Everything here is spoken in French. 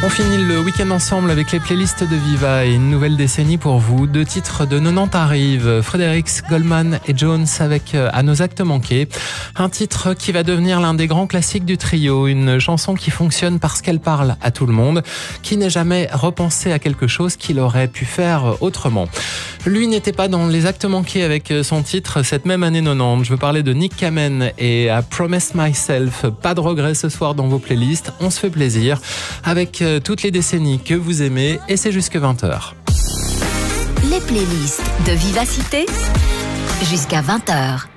On finit le week-end ensemble avec les playlists de Viva et une nouvelle décennie pour vous. 2 titres de 90 arrivent, Fredericks, Goldman et Jones avec À nos actes manqués. Un titre qui va devenir l'un des grands classiques du trio, une chanson qui fonctionne parce qu'elle parle à tout le monde, qui n'est jamais repensé à quelque chose qu'il aurait pu faire autrement. Lui n'était pas dans les actes manqués avec son titre cette même année 90. Je veux parler de Nick Kamen et I Promise Myself. Pas de regrets ce soir dans vos playlists. On se fait plaisir avec toutes les décennies que vous aimez et c'est jusque 20h. Les playlists de Vivacité jusqu'à 20h.